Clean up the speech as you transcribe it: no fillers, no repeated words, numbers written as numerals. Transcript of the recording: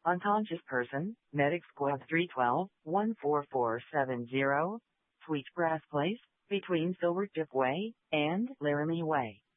Unconscious person, Medic Squad 312, 14470, Sweetgrass Place, between Silvertip Way and Laramie Way.